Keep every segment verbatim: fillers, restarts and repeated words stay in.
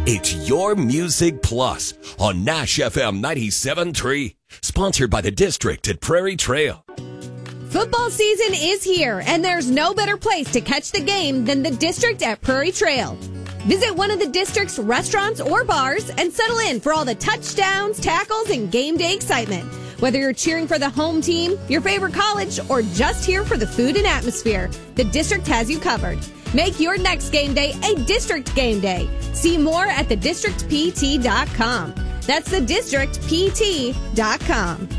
It's Your Music Plus on Nash F M ninety-seven point three. Sponsored by the District at Prairie Trail. Football season is here, and there's no better place to catch the game than the District at Prairie Trail. Visit one of the District's restaurants or bars and settle in for all the touchdowns, tackles, and game day excitement. Whether you're cheering for the home team, your favorite college, or just here for the food and atmosphere, the District has you covered. Make your next game day a District game day. See more at the district p t dot com. That's the district p t dot com.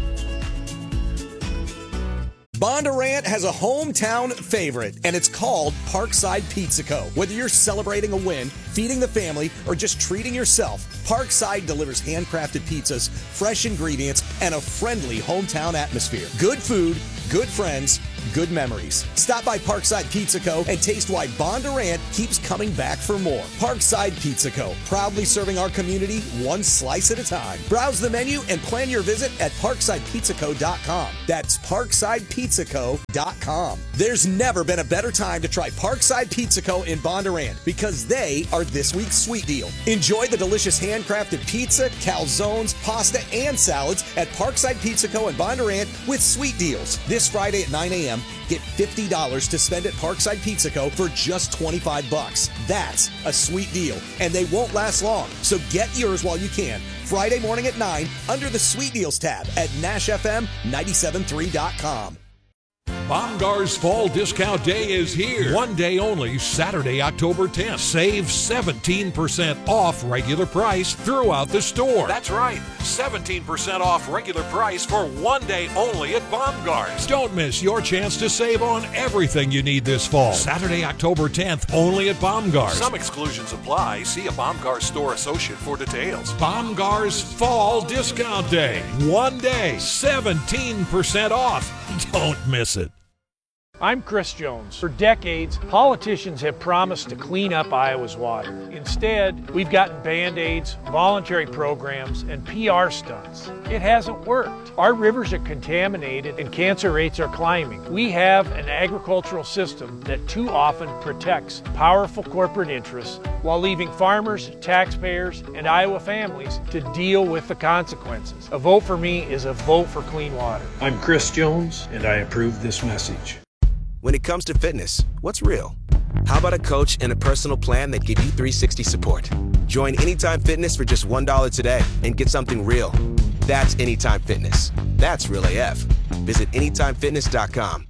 Bondurant has a hometown favorite, and it's called Parkside Pizza Co. Whether you're celebrating a win, feeding the family, or just treating yourself, Parkside delivers handcrafted pizzas, fresh ingredients, and a friendly hometown atmosphere. Good food, good friends, good memories. Stop by Parkside Pizza Co. and taste why Bondurant keeps coming back for more. Parkside Pizza Co. Proudly serving our community one slice at a time. Browse the menu and plan your visit at parkside pizza co dot com. That's parkside pizza co dot com. There's never been a better time to try Parkside Pizza Co. in Bondurant because they are this week's sweet deal. Enjoy the delicious handcrafted pizza, calzones, pasta, and salads at Parkside Pizza Co. in Bondurant with sweet deals. This Friday at nine a.m., get fifty dollars to spend at Parkside Pizza Co. for just twenty-five bucks. That's a sweet deal, and they won't last long. So get yours while you can. Friday morning at nine under the Sweet Deals tab at nash f m nine seven three dot com. Bomgaar's Fall Discount Day is here. One day only, Saturday, October tenth. Save seventeen percent off regular price throughout the store. That's right, seventeen percent off regular price for one day only at Bomgaar's. Don't miss your chance to save on everything you need this fall. Saturday, October tenth, only at Bomgaar's. Some exclusions apply. See a Bomgaar's store associate for details. Bomgaar's Fall Discount Day. One day, seventeen percent off. Don't miss it. I'm Chris Jones. For decades, politicians have promised to clean up Iowa's water. Instead, we've gotten Band-Aids, voluntary programs, and P R stunts. It hasn't worked. Our rivers are contaminated and cancer rates are climbing. We have an agricultural system that too often protects powerful corporate interests while leaving farmers, taxpayers, and Iowa families to deal with the consequences. A vote for me is a vote for clean water. I'm Chris Jones, and I approve this message. When it comes to fitness, what's real? How about a coach and a personal plan that give you three sixty support? Join Anytime Fitness for just one dollar today and get something real. That's Anytime Fitness. That's real A F. Visit anytime fitness dot com.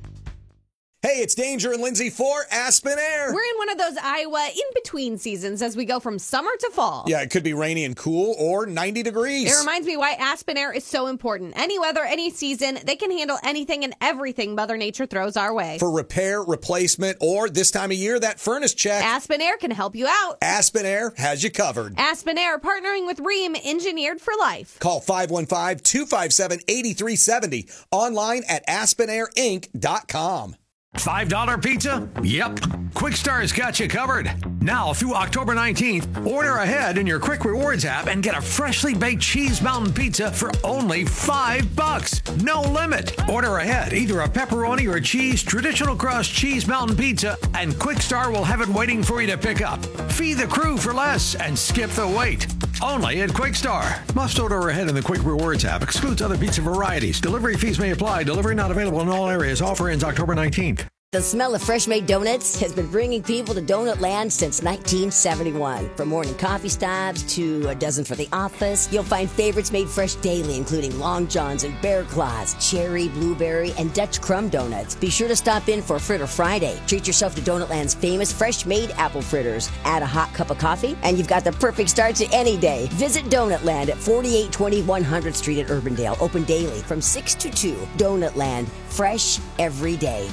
Hey, it's Danger and Lindsay for Aspen Air. We're in one of those Iowa in-between seasons as we go from summer to fall. Yeah, it could be rainy and cool or ninety degrees. It reminds me why Aspen Air is so important. Any weather, any season, they can handle anything and everything Mother Nature throws our way. For repair, replacement, or this time of year, that furnace check. Aspen Air can help you out. Aspen Air has you covered. Aspen Air, partnering with Rheem, engineered for life. Call five one five, two five seven, eight three seven zero. Online at aspen air inc dot com. five dollar pizza? Yep. Quick Star's got you covered. Now through October nineteenth, order ahead in your Quick Rewards app and get a freshly baked Cheese Mountain Pizza for only five bucks. No limit. Order ahead, either a pepperoni or cheese traditional crust Cheese Mountain Pizza, and Quick Star will have it waiting for you to pick up. Feed the crew for less and skip the wait. Only at Quick Star. Must order ahead in the Quick Rewards app. Excludes other pizza varieties. Delivery fees may apply. Delivery not available in all areas. Offer ends October nineteenth. The smell of fresh-made donuts has been bringing people to Donut Land since nineteen seventy-one. From morning coffee stops to a dozen for the office, you'll find favorites made fresh daily, including Long Johns and Bear Claws, cherry, blueberry, and Dutch crumb donuts. Be sure to stop in for Fritter Friday. Treat yourself to Donut Land's famous fresh-made apple fritters. Add a hot cup of coffee, and you've got the perfect start to any day. Visit Donut Land at forty-eight twenty one hundredth Street at Urbandale. Open daily from six to two. Donut Land. Fresh every day.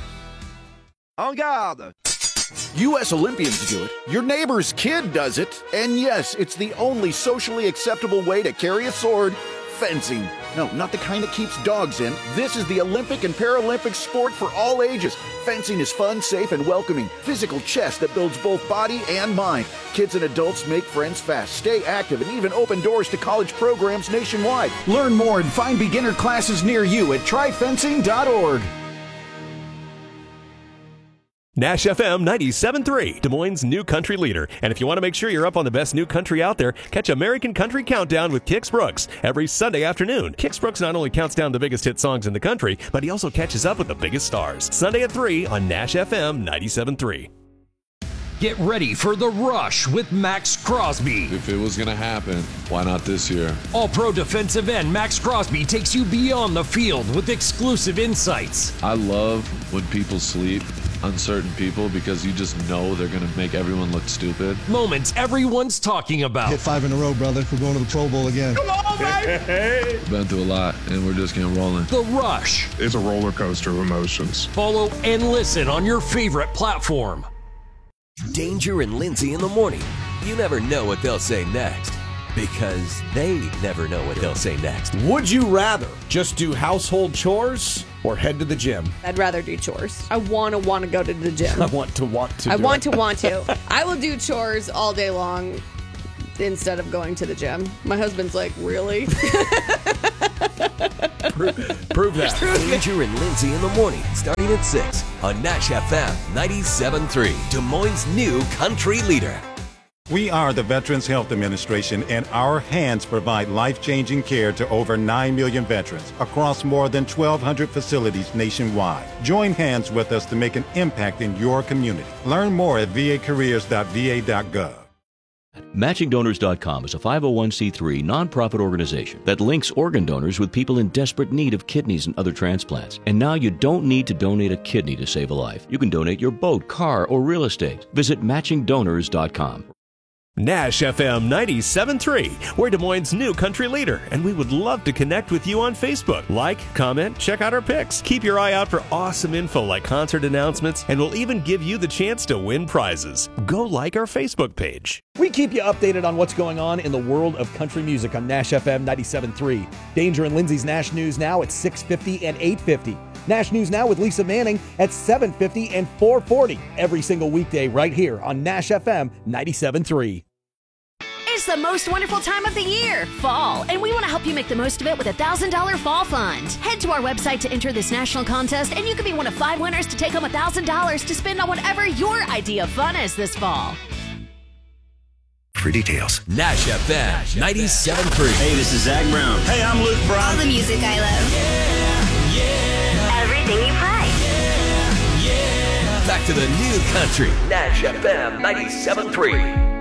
En garde! U S Olympians do it, your neighbor's kid does it, and yes, it's the only socially acceptable way to carry a sword, fencing. No, not the kind that keeps dogs in. This is the Olympic and Paralympic sport for all ages. Fencing is fun, safe, and welcoming. Physical chess that builds both body and mind. Kids and adults make friends fast, stay active, and even open doors to college programs nationwide. Learn more and find beginner classes near you at try fencing dot org. Nash F M ninety-seven point three, Des Moines' new country leader. And if you want to make sure you're up on the best new country out there, catch American Country Countdown with Kix Brooks every Sunday afternoon. Kix Brooks not only counts down the biggest hit songs in the country, but he also catches up with the biggest stars. Sunday at three on Nash F M ninety-seven point three. Get ready for The Rush with Max Crosby. If it was going to happen, why not this year? All-pro defensive end Max Crosby takes you beyond the field with exclusive insights. I love when people sleep on certain people because you just know they're going to make everyone look stupid. Moments everyone's talking about. Hit five in a row, brother. We're going to the Pro Bowl again. Come on, baby! Been through a lot, and we're just getting rolling. The Rush. It's a roller coaster of emotions. Follow and listen on your favorite platform. Danger and Lindsay in the morning. You never know what they'll say next because they never know what they'll say next. Would you rather just do household chores or head to the gym? I'd rather do chores. I want to want to go to the gym. I want to want to I do want it. to want to. I will do chores all day long instead of going to the gym. My husband's like, really? Prove, prove that. Danger and Lindsay in the morning, starting at six on Nash F M ninety-seven point three, Des Moines' new country leader. We are the Veterans Health Administration, and our hands provide life-changing care to over nine million veterans across more than twelve hundred facilities nationwide. Join hands with us to make an impact in your community. Learn more at v a careers dot v a dot gov. Matching Donors dot com is a five oh one c three nonprofit organization that links organ donors with people in desperate need of kidneys and other transplants. And now you don't need to donate a kidney to save a life. You can donate your boat, car, or real estate. Visit Matching Donors dot com. Nash F M ninety-seven point three. We're Des Moines' new country leader, and we would love to connect with you on Facebook. Like, comment, check out our pics. Keep your eye out for awesome info like concert announcements, and we'll even give you the chance to win prizes. Go like our Facebook page. We keep you updated on what's going on in the world of country music on Nash F M ninety-seven point three. Danger and Lindsay's Nash News Now at six fifty and eight fifty. Nash News Now with Lisa Manning at seven fifty and four forty. Every single weekday right here on Nash F M ninety-seven point three. It's the most wonderful time of the year, fall, and we want to help you make the most of it with a one thousand dollars Fall Fund. Head to our website to enter this national contest, and you could be one of five winners to take home one thousand dollars to spend on whatever your idea of fun is this fall. For details, Nash F M ninety-seven point three. Hey, this is Zach Brown. Hey, I'm Luke Brown. All the music I love. Yeah, yeah. Everything you play. Yeah, yeah. Back to the new country, Nash F M ninety-seven point three.